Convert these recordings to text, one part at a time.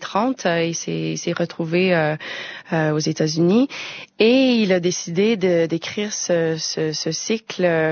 30, il s'est retrouvé aux États-Unis et il a décidé d'écrire ce cycle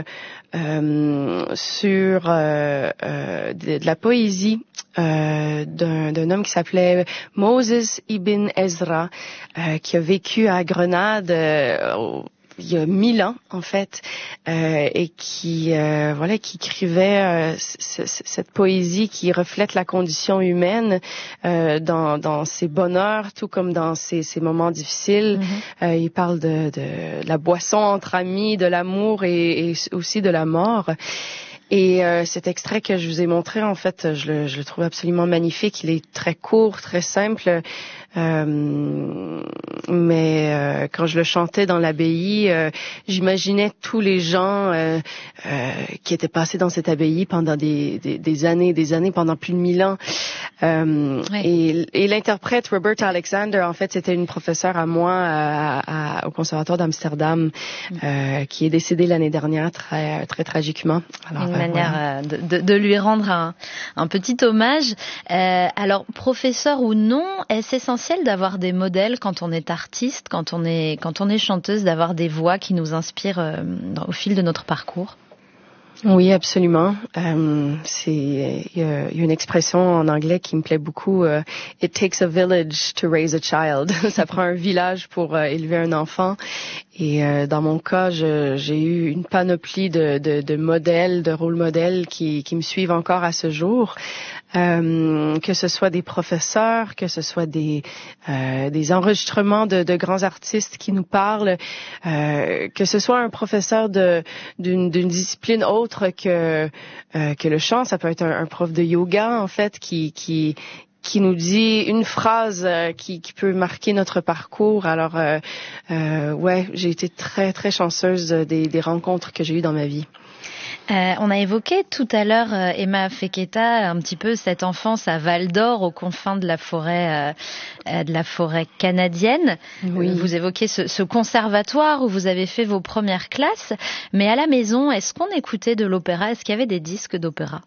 sur de la poésie d'un homme qui s'appelait Moses Ibn Ezra, qui a vécu à Grenade il y a 1000 ans en fait, et qui écrivait cette poésie qui reflète la condition humaine dans ses bonheurs tout comme dans ses moments difficiles. Il parle de la boisson entre amis, de l'amour et aussi de la mort. Et cet extrait que je vous ai montré, en fait, je le trouve absolument magnifique. Il est très court, très simple, mais quand je le chantais dans l'abbaye, j'imaginais tous les gens qui étaient passés dans cette abbaye pendant des années, pendant plus de 1000 ans. Oui. Et l'interprète Robert Alexander, en fait, c'était une professeure à moi au Conservatoire d'Amsterdam, qui est décédée l'année dernière très tragiquement. Alors, une manière de lui rendre un petit hommage. Alors, professeur ou non, est-ce essentiel d'avoir des modèles quand on est artiste, quand on est chanteuse, d'avoir des voix qui nous inspirent au fil de notre parcours? Oui, absolument. Il y a une expression en anglais qui me plaît beaucoup. It takes a village to raise a child. Ça prend un village pour élever un enfant. Et dans mon cas, j'ai eu une panoplie de modèles, de rôle modèles qui me suivent encore à ce jour. Que ce soit des professeurs, que ce soit des enregistrements de grands artistes qui nous parlent, que ce soit un professeur d'une discipline autre que le chant. Ça peut être un prof de yoga, en fait, qui nous dit une phrase qui peut marquer notre parcours. Alors, j'ai été très, très chanceuse des rencontres que j'ai eues dans ma vie. On a évoqué tout à l'heure, Emma Feketa, un petit peu cette enfance à Val d'Or, aux confins de la forêt canadienne. Oui. Vous évoquez ce conservatoire où vous avez fait vos premières classes. Mais à la maison, est-ce qu'on écoutait de l'opéra? Est-ce qu'il y avait des disques d'opéra?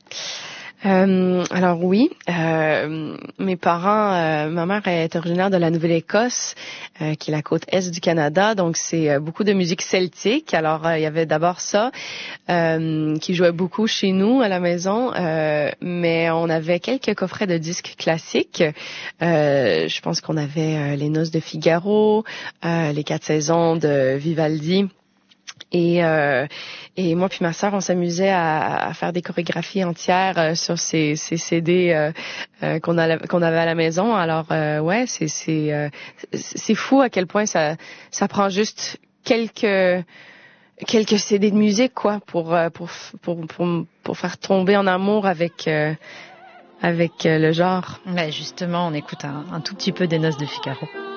Alors oui, mes parents, ma mère est originaire de la Nouvelle-Écosse, qui est la côte est du Canada, donc c'est beaucoup de musique celtique. Alors il y avait d'abord ça, qui jouait beaucoup chez nous à la maison, mais on avait quelques coffrets de disques classiques. Je pense qu'on avait Les Noces de Figaro, Les 4 saisons de Vivaldi. Et moi puis ma sœur, on s'amusait à faire des chorégraphies entières sur ces CD qu'on avait à la maison. Alors c'est fou à quel point ça prend juste quelques CD de musique quoi pour faire tomber en amour avec le genre. Ouais, justement, on écoute un tout petit peu des Noces de Figaro.